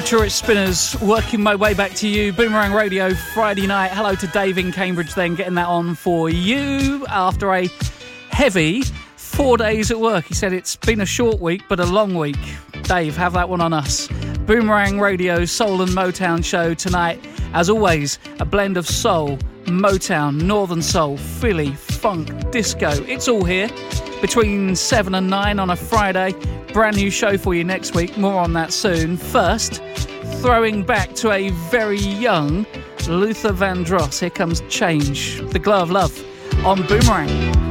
Tourist Spinners, working my way back to you. Boomerang Radio, Friday night. Hello to Dave in Cambridge then, getting that on for you after a heavy 4 days at work. He said it's been a short week, but a long week. Dave, have that one on us. Boomerang Radio, Soul and Motown show tonight. As always, a blend of soul, Motown, Northern Soul, Philly, funk, disco. It's all here between 7 and 9 on a Friday. Brand new show for you next week. More on that soon. First, throwing back to a very young Luther Vandross. Here comes Change, the Glow of Love on Boomerang.